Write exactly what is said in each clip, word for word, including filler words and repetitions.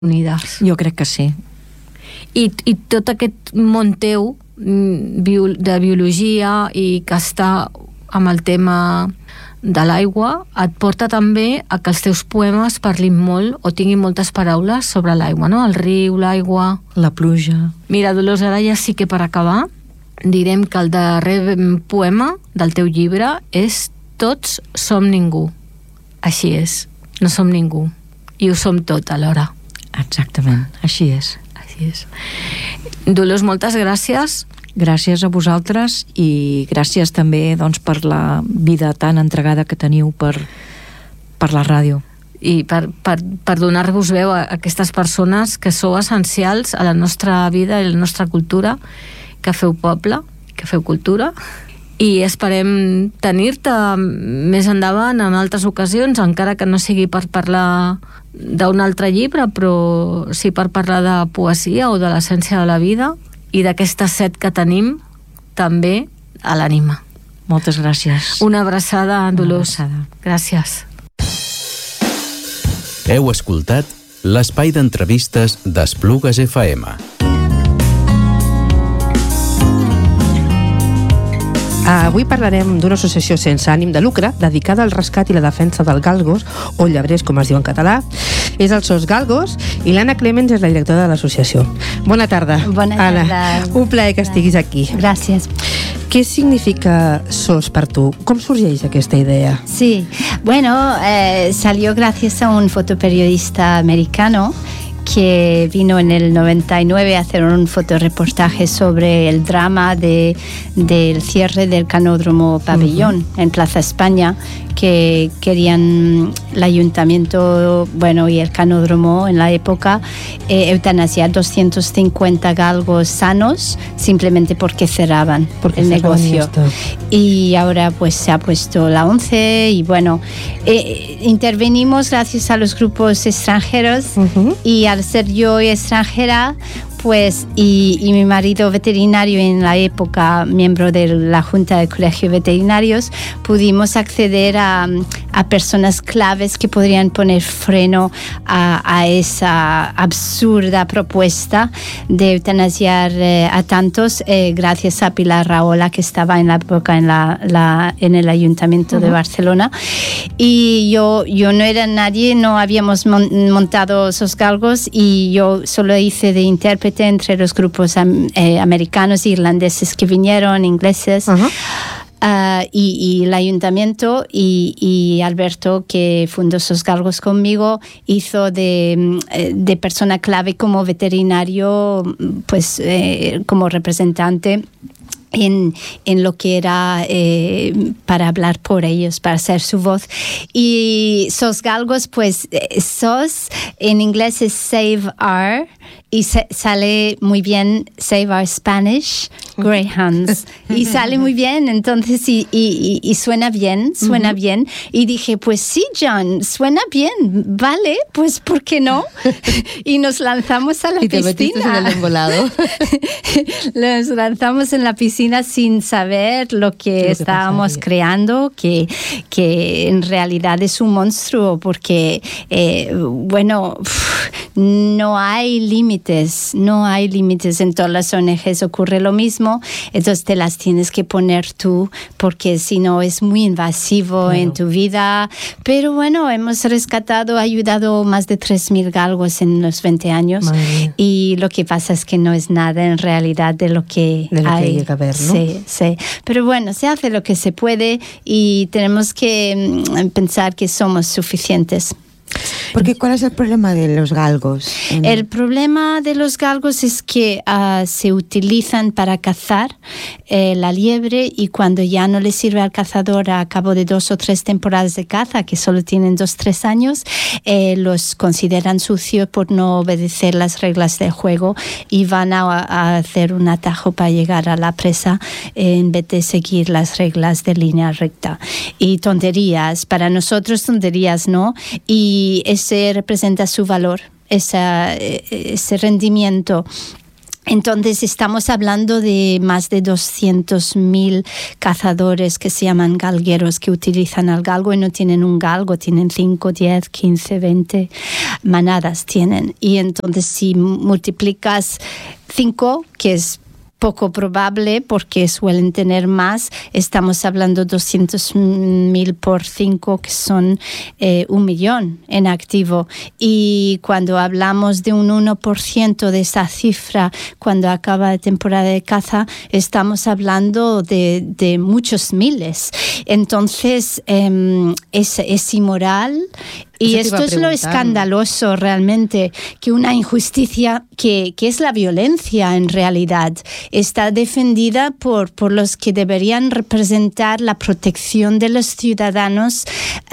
unides. Jo crec que sí. I, i tot aquest món teu de biologia i que està amb el tema de l'aigua et porta també a que els teus poemes parlin molt o tinguin moltes paraules sobre l'aigua, no? El riu, l'aigua... La pluja... Mira, Dolors, ara ja sí que per acabar direm que el darrer poema del teu llibre és Tots som ningú. Així és, no som ningú. I ho som tot alhora. Exactament, així és. Així és. Dolors, moltes gràcies. Gràcies a vosaltres i gràcies també doncs, per la vida tan entregada que teniu per, per la ràdio. I per, per, per donar-vos veu a aquestes persones que sou essencials a la nostra vida i a la nostra cultura, que feu poble, que feu cultura, i esperem tenir-te més endavant en altres ocasions, encara que no sigui per parlar d'un altre llibre, però sí per parlar de poesia o de l'essència de la vida i d'aquesta set que tenim també a l'ànima. Moltes gràcies. Una abraçada, Dolors. Una abraçada. Gràcies. Heu escoltat l'espai d'entrevistes d'Esplugues F M. Avui parlarem d'una associació sense ànim de lucre dedicada al rescat i la defensa del galgos, o llebrers, com es diu en català. És el S O S Galgos i l'Anna Clemens és la directora de l'associació. Bona tarda. Bona tarda. Anna, un plaer que estiguis aquí. Gràcies. Què significa S O S per tu? Com sorgeix aquesta idea? Sí, bueno, eh, salió gracias a un fotoperiodista americano que vino en el noventa y nueve a hacer un fotoreportaje sobre el drama de, del cierre del Canódromo Pabellón uh-huh. en Plaza España, que querían el ayuntamiento, bueno, y el canódromo en la época eh, eutanasiar doscientos cincuenta galgos sanos simplemente porque cerraban porque el negocio. Esto. Y ahora pues se ha puesto la ONCE y bueno, eh, intervenimos gracias a los grupos extranjeros uh-huh. y al ser yo extranjera, pues y, y mi marido veterinario en la época, miembro de la Junta del Colegio de Veterinarios, pudimos acceder a, a personas claves que podrían poner freno a, a esa absurda propuesta de eutanasiar eh, a tantos, eh, gracias a Pilar Rahola, que estaba en la época en, la, la, en el Ayuntamiento uh-huh. de Barcelona. Y yo, yo no era nadie, no habíamos mon, montado esos galgos y yo solo hice de intérprete entre los grupos eh, americanos e irlandeses que vinieron, ingleses, uh-huh. uh, y, y el ayuntamiento y, y Alberto, que fundó esos galgos conmigo, hizo de, de persona clave como veterinario, pues eh, como representante En, en lo que era eh, para hablar por ellos, para ser su voz. Y S O S Galgos, pues S O S en inglés es Save Our, y se, sale muy bien Save Our Spanish Greyhounds, y sale muy bien, entonces, y, y, y suena bien, suena uh-huh. bien, y dije, pues sí, John, suena bien, vale, pues ¿por qué no? Y nos lanzamos a la y te piscina. En el embolado. Nos lanzamos en la piscina sin saber lo que, lo que estábamos pasaría. creando, que, que en realidad es un monstruo, porque, eh, bueno, no hay límites, no hay límites. En todas las O N Ges ocurre lo mismo, entonces te las tienes que poner tú, porque si no es muy invasivo claro. en tu vida. Pero bueno, hemos rescatado, ayudado más de tres mil galgos en los veinte años, y lo que pasa es que no es nada en realidad de lo que de lo hay. Que llega a ver, ¿no? Sí, sí. Pero bueno, se hace lo que se puede y tenemos que mm, pensar que somos suficientes. Porque ¿cuál es el problema de los galgos? El problema de los galgos es que uh, se utilizan para cazar eh, la liebre, y cuando ya no le sirve al cazador a cabo de dos o tres temporadas de caza, que solo tienen dos o tres años, eh, los consideran sucios por no obedecer las reglas del juego y van a, a hacer un atajo para llegar a la presa eh, en vez de seguir las reglas de línea recta. Y tonterías, para nosotros tonterías, ¿no? Y Y ese representa su valor, esa, ese rendimiento Entonces estamos hablando de más de doscientos mil cazadores que se llaman galgueros, que utilizan al galgo y no tienen un galgo, tienen cinco, diez, quince, veinte manadas tienen. Y entonces si multiplicas cinco, que es poco probable porque suelen tener más, estamos hablando doscientos mil por cinco, que son eh, un millón en activo. Y cuando hablamos de un uno por ciento de esa cifra cuando acaba la temporada de caza, estamos hablando de, de muchos miles. Entonces eh, es, es inmoral. Y esto es lo escandaloso realmente, que una injusticia que, que es la violencia en realidad está defendida por, por los que deberían representar la protección de los ciudadanos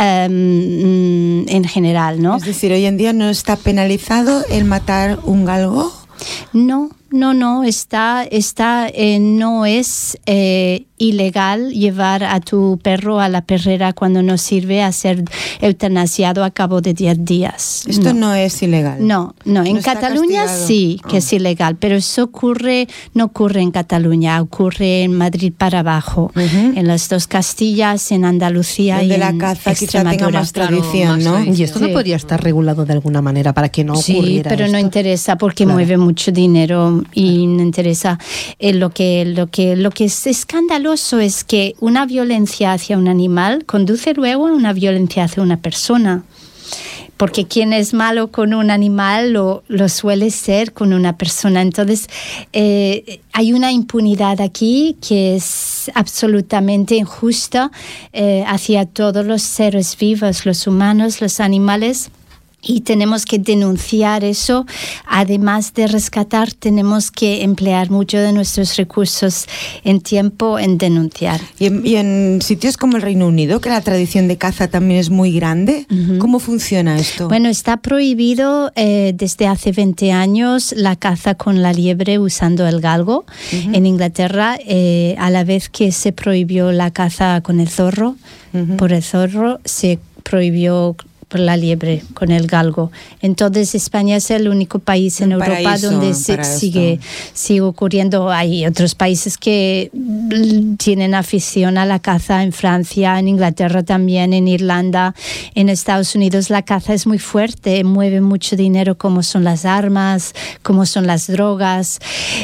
um, en general, ¿no? Es decir, hoy en día no está penalizado el matar un galgo. No, no, no, está, está, eh, no es eh, ilegal llevar a tu perro a la perrera cuando no sirve a ser eutanasiado a cabo de diez días. Esto no, no es ilegal. No, no, en no Cataluña castigado. sí que oh. es ilegal, pero eso ocurre, no ocurre en Cataluña, ocurre en Madrid para abajo, uh-huh. en las dos Castillas, en Andalucía donde y la en caza quizá Extremadura. tenga más tradición, claro, ¿no? más y esto sí. no podría estar regulado de alguna manera para que no ocurriera. Sí, pero esto. no interesa porque claro. mueve mucho dinero y no interesa. Eh, lo que, lo que, lo que es escandaloso es que una violencia hacia un animal conduce luego a una violencia hacia una persona. Porque quien es malo con un animal lo, lo suele ser con una persona. Entonces, eh, hay una impunidad aquí que es absolutamente injusta eh, hacia todos los seres vivos, los humanos, los animales. Y tenemos que denunciar eso. Además de rescatar, tenemos que emplear mucho de nuestros recursos en tiempo en denunciar. Y en, y en sitios como el Reino Unido, que la tradición de caza también es muy grande, uh-huh. ¿cómo funciona esto? Bueno, está prohibido eh, desde hace veinte años la caza con la liebre usando el galgo. Uh-huh. En Inglaterra, eh, a la vez que se prohibió la caza con el zorro, uh-huh. por el zorro, se prohibió por la liebre con el galgo. Entonces España es el único país en Europa paraíso, donde se sigue, sigue ocurriendo. Hay otros países que tienen afición a la caza, en Francia, en Inglaterra también, en Irlanda, en Estados Unidos la caza es muy fuerte, mueve mucho dinero, como son las armas, como son las drogas.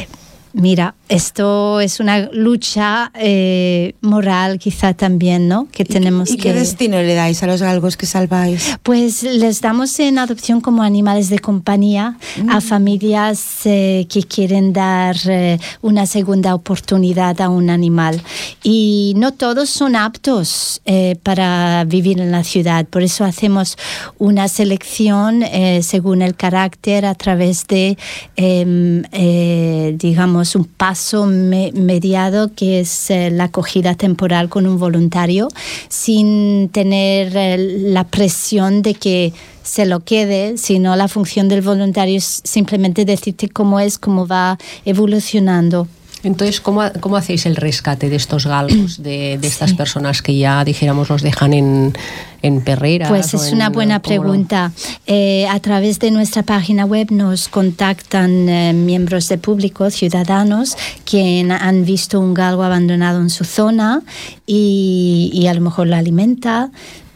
Mira, esto es una lucha eh, moral quizá también, ¿no? Que tenemos ¿Y, y que... qué destino le dais a los galgos que salváis? Pues les damos en adopción como animales de compañía mm. a familias eh, que quieren dar eh, una segunda oportunidad a un animal. Y no todos son aptos eh, para vivir en la ciudad. Por eso hacemos una selección eh, según el carácter a través de, eh, eh, digamos, un paso me- mediado que es eh, la acogida temporal con un voluntario sin tener eh, la presión de que se lo quede, sino la función del voluntario es simplemente decirte cómo es, cómo va evolucionando. Entonces, ¿cómo, cómo hacéis el rescate de estos galgos, de, de estas sí. personas que ya, dijéramos, los dejan en, en perreras? Pues es en, una buena pregunta. Eh, a través de nuestra página web nos contactan eh, miembros del público, ciudadanos, que han visto un galgo abandonado en su zona y, y a lo mejor lo alimenta.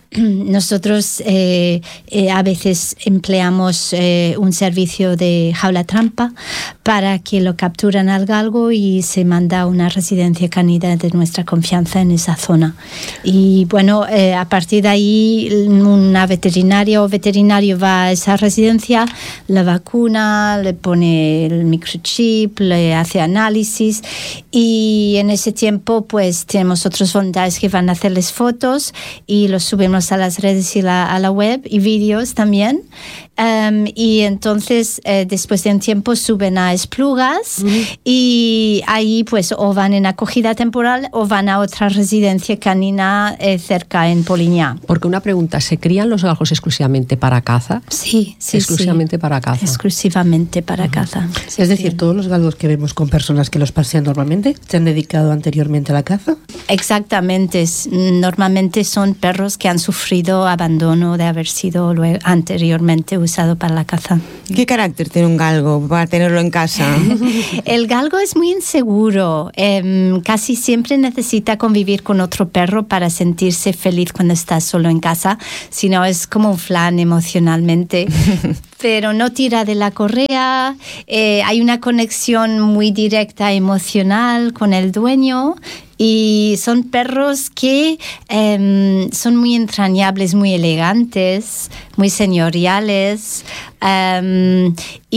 Nosotros eh, eh, a veces empleamos eh, un servicio de jaula trampa para que lo capturan al galgo y se manda a una residencia canina de nuestra confianza en esa zona. Y bueno, eh, a partir de ahí una veterinaria o veterinario va a esa residencia, la vacuna, le pone el microchip, le hace análisis y en ese tiempo pues tenemos otros voluntarios que van a hacerles fotos y los subimos a las redes y la, a la web y vídeos también. Um, y entonces eh, después de un tiempo suben a Esplugas uh-huh. y ahí pues o van en acogida temporal o van a otra residencia canina eh, cerca en Poliñá. Porque una pregunta, ¿se crían los galgos exclusivamente para caza? Sí, sí, exclusivamente sí. para caza. Exclusivamente para uh-huh. caza. Sí, es decir, todos los galgos que vemos con personas que los pasean normalmente, ¿se han dedicado anteriormente a la caza? Exactamente. Normalmente son perros que han sufrido abandono de haber sido luego, anteriormente usado para la caza. ¿Qué carácter tiene un galgo para tenerlo en casa? El galgo es muy inseguro. Eh, casi siempre necesita convivir con otro perro para sentirse feliz cuando está solo en casa. Si no, es como un flan emocionalmente. Pero no tira de la correa. Eh, hay una conexión muy directa emocional con el dueño. Y son perros que um, son muy entrañables, muy elegantes, muy señoriales um,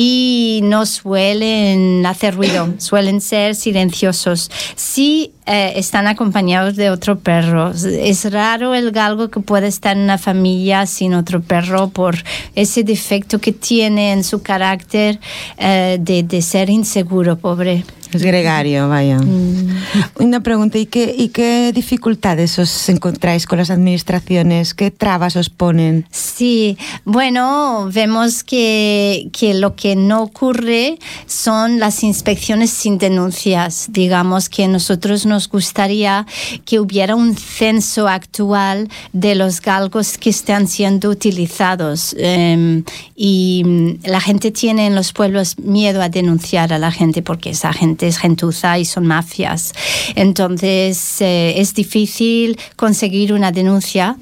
y no suelen hacer ruido, suelen ser silenciosos. Sí eh, están acompañados de otro perro. Es raro el galgo que puede estar en una familia sin otro perro por ese defecto que tiene en su carácter eh, de, de ser inseguro, pobre. Es gregario, vaya. Mm. Una pregunta, ¿y qué, ¿y qué dificultades os encontráis con las administraciones? ¿Qué trabas os ponen? Sí, bueno, vemos que, que lo que no ocurre son las inspecciones sin denuncias. Digamos que a nosotros nos gustaría que hubiera un censo actual de los galgos que están siendo utilizados. Um, y la gente tiene en los pueblos miedo a denunciar a la gente porque esa gente es gentuza y son mafias. Entonces eh, es difícil conseguir una denuncia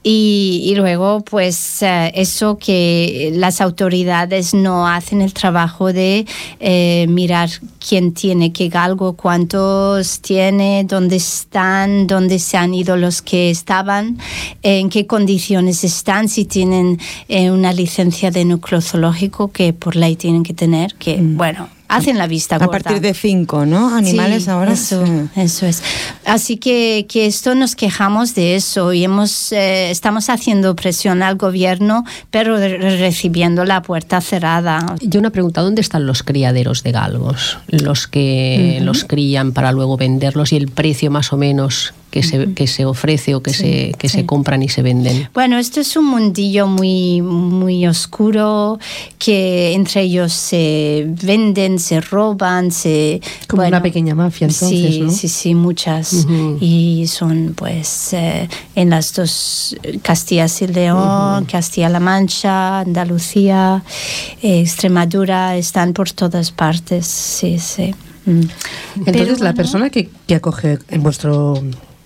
y, y luego pues eh, eso que las autoridades no hacen el trabajo de eh, mirar quién tiene qué galgo, cuántos tiene, dónde están, dónde se han ido los que estaban, en qué condiciones están, si tienen eh, una licencia de núcleo zoológico que por ley tienen que tener, que mm. bueno, hacen la vista gorda. A partir de cinco, ¿no? Animales sí, ahora. Eso, sí. eso es. Así que, que esto nos quejamos de eso y hemos eh, estamos haciendo presión al gobierno, pero de, recibiendo la puerta cerrada. Yo una pregunta, ¿dónde están los criaderos de galgos? Los que uh-huh. los crían para luego venderlos y el precio más o menos que se, que se ofrece o que, sí, se, que sí. se compran y se venden. Bueno, esto es un mundillo muy, muy oscuro que entre ellos se venden, se roban, se... Como bueno, una pequeña mafia entonces, sí, ¿no? Sí, sí, muchas. Uh-huh. Y son pues eh, en las dos, Castilla y León, uh-huh. Castilla-La Mancha, Andalucía, eh, Extremadura, están por todas partes, sí, sí. Mm. Entonces Pero, la bueno, persona que, que acoge en vuestro...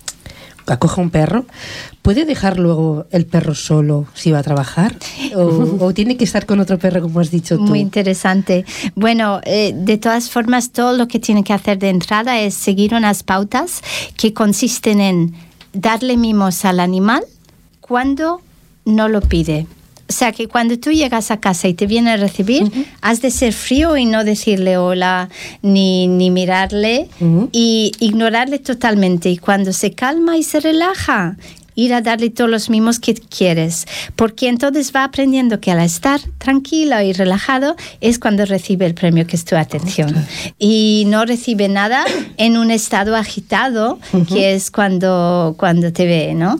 acoge un perro, ¿puede dejar luego el perro solo si va a trabajar? ¿O, o tiene que estar con otro perro, como has dicho tú? Muy interesante. Bueno, eh, de todas formas, todo lo que tiene que hacer de entrada es seguir unas pautas que consisten en darle mimos al animal cuando no lo pide. O sea, que cuando tú llegas a casa y te viene a recibir, uh-huh. has de ser frío y no decirle hola, ni, ni mirarle, uh-huh. y ignorarle totalmente. Y cuando se calma y se relaja, ir a darle todos los mimos que quieres. Porque entonces va aprendiendo que al estar tranquilo y relajado es cuando recibe el premio, que es tu atención. Okay. Y no recibe nada en un estado agitado, uh-huh. que es cuando, cuando te ve, ¿no?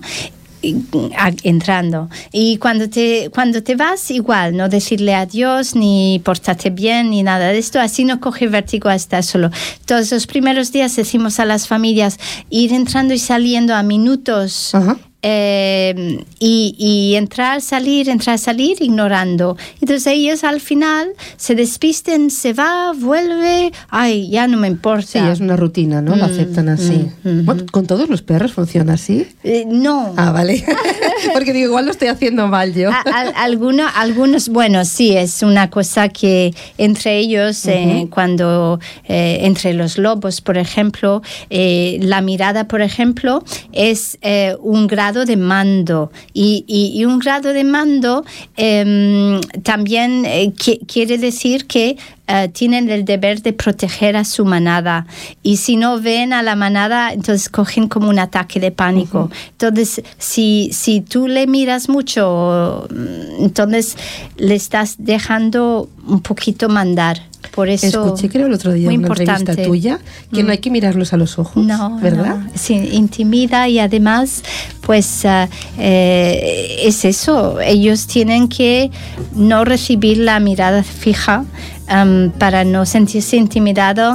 entrando. Y cuando te, cuando te vas, igual, no decirle adiós, ni pórtate bien, ni nada de esto, así no coge vértigo a estar solo. Todos los primeros días decimos a las familias ir entrando y saliendo a minutos. Uh-huh. Eh, y, y entrar, salir, entrar, salir, ignorando. Entonces ellos al final se despisten, se va, vuelve, ay, ya no me importa. Sí, es una rutina, ¿no? Mm, Lo aceptan así. Mm, mm, bueno, ¿con todos los perros funciona así? Eh, no. Ah, vale. Porque digo, igual lo estoy haciendo mal yo. A, a, alguno, algunos, bueno, sí, es una cosa que entre ellos, uh-huh. eh, cuando, eh, entre los lobos, por ejemplo, eh, la mirada, por ejemplo, es eh, un grado de mando y, y, y un grado de mando eh, también eh, que, quiere decir que Uh, tienen el deber de proteger a su manada y si no ven a la manada entonces cogen como un ataque de pánico. Uh-huh. Entonces si, si tú le miras mucho entonces le estás dejando un poquito mandar. Por eso escuché creo el otro día una importante. entrevista tuya que mm. no hay que mirarlos a los ojos, no, ¿verdad? No. Sí, intimida y además pues uh, eh, es eso, ellos tienen que no recibir la mirada fija um, para no sentirse intimidado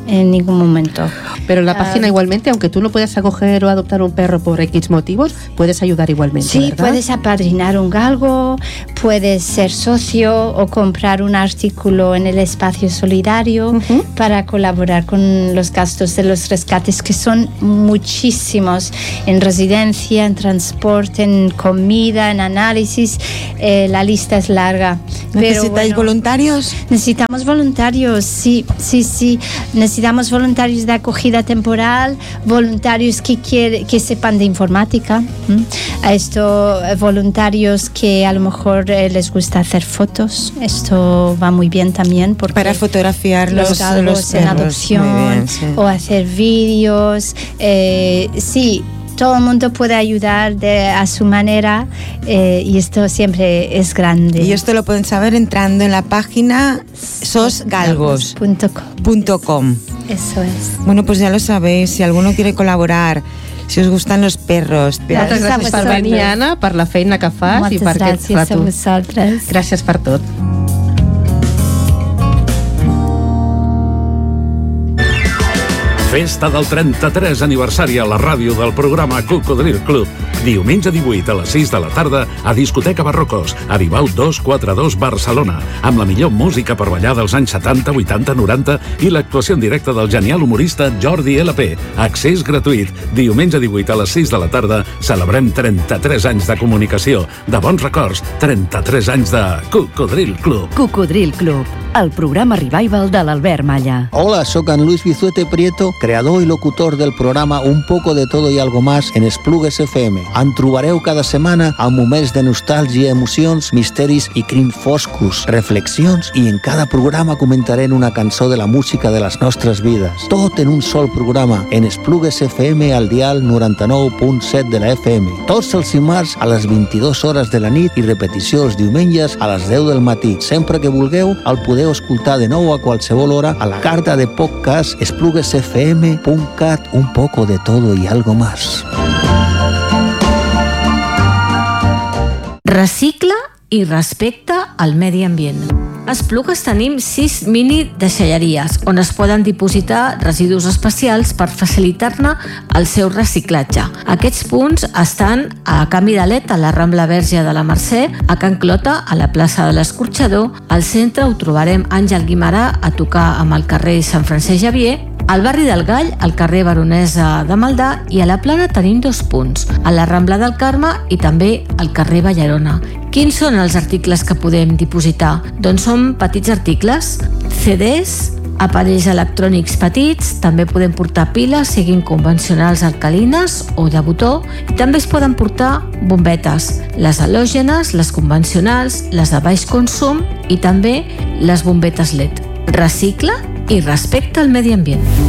en ningún momento. Pero la Uh, página igualmente, aunque tú no puedas acoger o adoptar un perro por X motivos, puedes ayudar igualmente, Sí, ¿verdad? puedes apadrinar un galgo, puedes ser socio o comprar un artículo en el espacio solidario Uh-huh. para colaborar con los gastos de los rescates, que son muchísimos, en residencia, en transporte, en comida, en análisis. Eh, la lista es larga. Pero ¿Necesitáis bueno, voluntarios? necesitamos voluntarios, sí, sí, sí. Necesitamos voluntarios de acogida temporal, voluntarios que quiere, que sepan de informática, ¿m? A esto, eh, voluntarios que a lo mejor eh, les gusta hacer fotos. Esto va muy bien también porque Para fotografiar los los, galgos los en perros. adopción Muy bien, sí. o hacer vídeos. Eh, sí, todo el mundo puede ayudar de, a su manera, eh, y esto siempre es grande. Y esto lo pueden saber entrando en la página sos galgos Punto com. punto com. Eso es. Bueno, pues ya lo sabéis, si alguno quiere colaborar, si os gustan los perros, Moltes Gràcies a gràcies per vosaltres. venir, Anna, per la feina que fas i Moltes per aquest gràcies a rato. vosaltres. Gràcies per tot. Festa del trenta-tres aniversari a la ràdio del programa Cocodril Club. Diumenge divuit a les sis de la tarda a Discoteca Barrocos, a Ribau dos quatre dos Barcelona, amb la millor música per ballar dels anys setanta, vuitanta, noranta i l'actuació en directe del genial humorista Jordi L P. Accés gratuït. Diumenge divuit a les sis de la tarda celebrem trenta-tres anys de comunicació, de bons records, trenta-tres anys de Cocodril Club. Cocodril Club, el programa revival de l'Albert Malla. Hola, soc en Luis Bizuete Prieto, creador i locutor del programa Un poco de todo y algo más en Esplugues F M. En trobareu cada setmana amb moments de nostàlgia, emocions, misteris i crims foscos, reflexions, i en cada programa comentarem una cançó de la música de les nostres vides. Tot en un sol programa, en Esplugues F M al dial noranta-nou punt set de la F M. Tots els dimarts a les vint-i-dues hores de la nit i repetició els diumenges a les deu del matí. Sempre que vulgueu, el podeu escoltar de nou a qualsevol hora a la carta de podcast esplugues f m punt cat, un poco de todo y algo más. Recicla i respecta el medi ambient. A Esplugues tenim sis mini deixalleries on es poden dipositar residus especials per facilitar-ne el seu reciclatge. Aquests punts estan a Camí de Let, a la Rambla Verge de la Mercè, a Can Clota, a la plaça de l'Escorxador. Al centre ho trobarem Àngel Guimarà, a tocar amb el carrer Sant Francesc Xavier. Al barri del Gall, al carrer Baronesa de Maldà, i a la Plana tenim dos punts, a la Rambla del Carme i també al carrer Ballarona. Quins són els articles que podem dipositar? Doncs són petits articles, C Ds, aparells electrònics petits, també podem portar piles, siguin convencionals alcalines o de botó, i també es poden portar bombetes, les halògenes, les convencionals, les de baix consum i també les bombetes L E D. Recicla i respecta el medi ambient.